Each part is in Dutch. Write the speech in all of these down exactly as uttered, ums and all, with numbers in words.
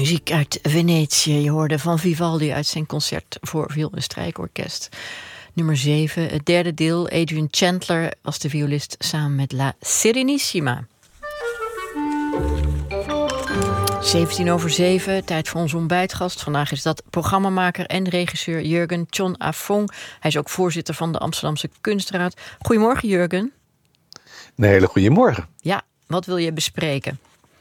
Muziek uit Venetië. Je hoorde van Vivaldi uit zijn concert voor viool- en strijkorkest. Nummer zeven, het derde deel. Adrian Chandler als de violist samen met La Serenissima. zeventien over zeven, tijd voor onze ontbijtgast. Vandaag is dat programmamaker en regisseur Jurgen Chon Afong. Hij is ook voorzitter van de Amsterdamse Kunstraad. Goedemorgen, Jurgen. Een hele goede morgen. Ja, wat wil je bespreken?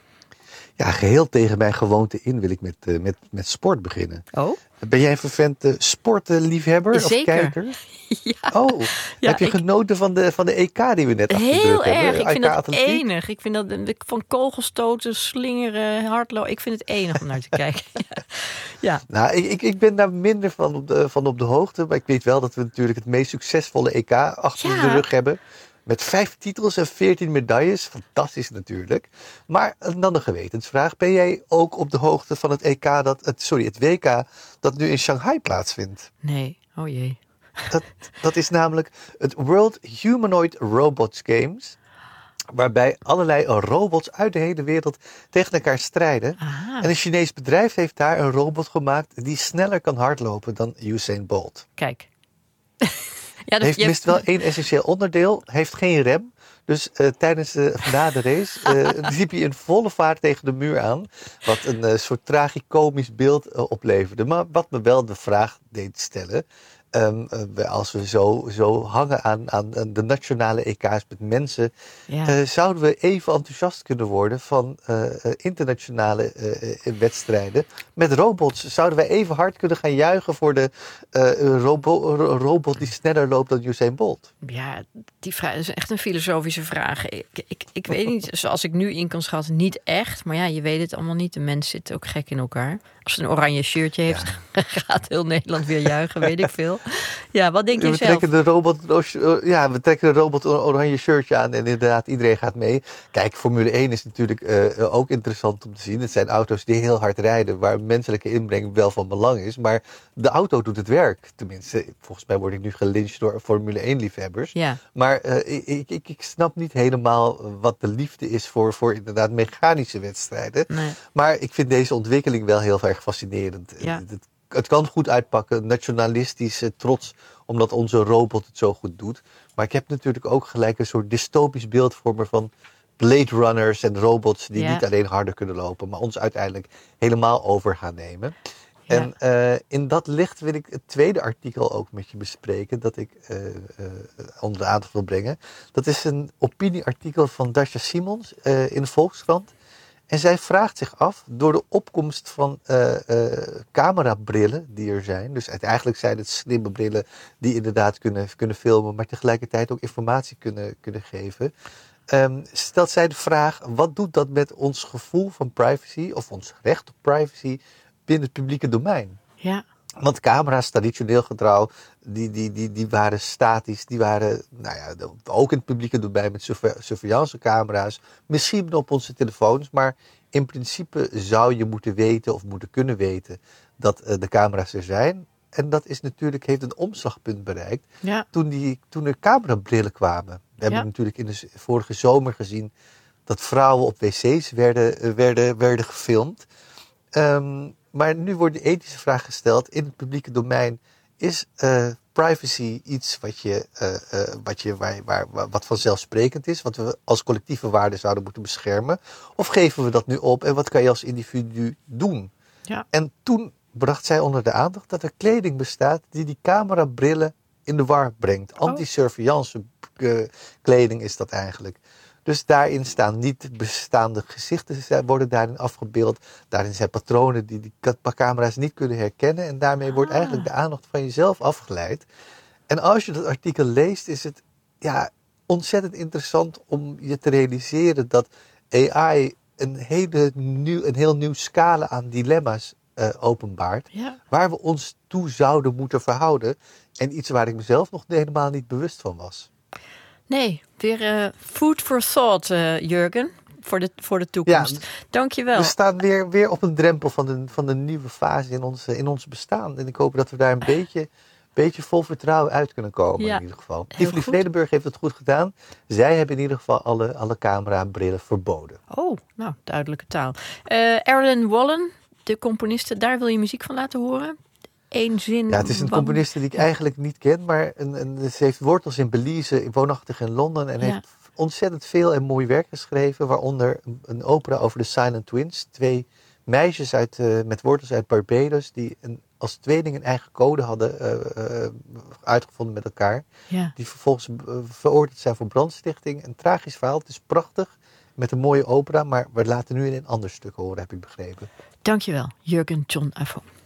Ja, geheel tegen mijn gewoonte in wil ik met, uh, met, met sport beginnen. Oh? Ben jij een vervent sportliefhebber Zeker. of kijker? Ja. Oh, Ja, heb je ik... genoten van de, van de E K die we net achter de Heel rug hebben? erg, ik vind dat atletiek? enig. Ik vind dat van kogelstoten, slingeren, hardlopen. Ik vind het enig om naar te kijken. Ja. Ja. Nou, ik, ik, ik ben daar minder van op, de, van op de hoogte. Maar ik weet wel dat we natuurlijk het meest succesvolle E K achter Ja. de rug hebben. Met vijf titels en veertien medailles. Fantastisch natuurlijk. Maar dan een gewetensvraag. Ben jij ook op de hoogte van het E K dat, het, sorry, het W K dat nu in Shanghai plaatsvindt? Nee, oh jee. Dat, dat is namelijk het World Humanoid Robots Games. Waarbij allerlei robots uit de hele wereld tegen elkaar strijden. Aha. En een Chinees bedrijf heeft daar een robot gemaakt die sneller kan hardlopen dan Usain Bolt. Kijk. Ja, dus Heeft je mist wel één essentieel onderdeel, heeft geen rem. Dus uh, tijdens de, na de race uh, liep hij in volle vaart tegen de muur aan. Wat een uh, soort tragicomisch beeld uh, opleverde. Maar wat me wel de vraag deed stellen. Um, uh, als we zo, zo hangen aan, aan de nationale E K's met mensen. Ja. Uh, zouden we even enthousiast kunnen worden van uh, internationale uh, wedstrijden. Met robots zouden wij even hard kunnen gaan juichen voor de uh, robo- robot die sneller loopt dan Usain Bolt. Ja, die vraag is echt een filosofische vraag. Ik, ik, ik weet niet, zoals ik nu in kan schatten, niet echt. Maar ja, je weet het allemaal niet. De mens zit ook gek in elkaar. Als ze een oranje shirtje heeft, ja. gaat heel Nederland weer juichen, weet ik veel. Ja, wat denk je we zelf? Trekken de robot, ja, we trekken de robot een oranje shirtje aan en inderdaad, iedereen gaat mee. Kijk, Formule één is natuurlijk uh, ook interessant om te zien. Het zijn auto's die heel hard rijden, waar menselijke inbreng wel van belang is. Maar de auto doet het werk. Tenminste, volgens mij word ik nu gelyncht door Formule één-liefhebbers. Ja. Maar uh, ik, ik, ik snap niet helemaal wat de liefde is voor, voor inderdaad mechanische wedstrijden. Nee. Maar ik vind deze ontwikkeling wel heel erg fascinerend. Ja. Het, het kan goed uitpakken, nationalistisch uh, trots, omdat onze robot het zo goed doet. Maar ik heb natuurlijk ook gelijk een soort dystopisch beeld voor me van Blade Runners en robots die ja. niet alleen harder kunnen lopen, maar ons uiteindelijk helemaal over gaan nemen. Ja. En uh, in dat licht wil ik het tweede artikel ook met je bespreken, dat ik uh, uh, onder de aandacht wil brengen. Dat is een opinieartikel van Dasha Simons uh, in de Volkskrant. En zij vraagt zich af, door de opkomst van uh, uh, camerabrillen die er zijn, dus eigenlijk zijn het slimme brillen die inderdaad kunnen, kunnen filmen, maar tegelijkertijd ook informatie kunnen, kunnen geven. Um, stelt zij de vraag, wat doet dat met ons gevoel van privacy, of ons recht op privacy, binnen het publieke domein? Ja. Want camera's, traditioneel getrouw, die, die, die, die waren statisch. Die waren, nou ja, ook in het publieke domein met surveillancecamera's. Misschien op onze telefoons. Maar in principe zou je moeten weten of moeten kunnen weten dat uh, de camera's er zijn. En dat is natuurlijk, heeft een omslagpunt bereikt. Ja. Toen, die, toen er camerabrillen kwamen. We hebben ja. natuurlijk in de vorige zomer gezien dat vrouwen op wc's werden, werden, werden gefilmd. Um, Maar nu wordt de ethische vraag gesteld in het publieke domein. Is uh, privacy iets wat, je, uh, uh, wat, je, waar, waar, wat vanzelfsprekend is? Wat we als collectieve waarde zouden moeten beschermen? Of geven we dat nu op? En wat kan je als individu doen? Ja. En toen bracht zij onder de aandacht dat er kleding bestaat die die camerabrillen in de war brengt. Anti-surveillance uh, kleding is dat eigenlijk. Dus daarin staan niet bestaande gezichten, worden daarin afgebeeld. Daarin zijn patronen die die camera's niet kunnen herkennen. En daarmee wordt ah. eigenlijk de aandacht van jezelf afgeleid. En als je dat artikel leest, is het ja, ontzettend interessant om je te realiseren dat A I een, hele nieuw, een heel nieuw scala aan dilemma's uh, openbaart. Ja. Waar we ons toe zouden moeten verhouden. En iets waar ik mezelf nog helemaal niet bewust van was. Nee, weer uh, food for thought, uh, Jurgen, voor de, voor de toekomst. Ja, dank je wel. We staan weer, weer op een drempel van de, van de nieuwe fase in ons, in ons bestaan. En ik hoop dat we daar een beetje, beetje vol vertrouwen uit kunnen komen, ja, in ieder geval. Tivoli Vredenburg heeft het goed gedaan. Zij hebben in ieder geval alle, alle camerabrillen verboden. Oh, nou, duidelijke taal. Uh, Erin Wallen, de componisten, daar wil je muziek van laten horen? Eén zin. Ja, het is een wat... componiste die ik eigenlijk niet ken, maar een, een, ze heeft wortels in Belize, woonachtig in Londen en Ja. heeft ontzettend veel en mooi werk geschreven, waaronder een, een opera over de Silent Twins. Twee meisjes uit, uh, met wortels uit Barbados die een, als tweeling een eigen code hadden uh, uh, uitgevonden met elkaar. Ja. Die vervolgens uh, veroordeeld zijn voor brandstichting. Een tragisch verhaal, het is prachtig, met een mooie opera, maar we laten nu in een ander stuk horen, heb ik begrepen. Dankjewel, Jurgen John Avon.